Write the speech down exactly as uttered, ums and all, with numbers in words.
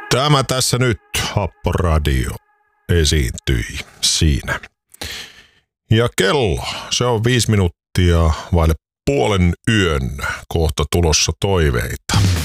Tämä tässä nyt, Happoradio, esiintyi siinä. Ja kello, se on viisi minuuttia vaille puolen yön, kohta tulossa toiveita.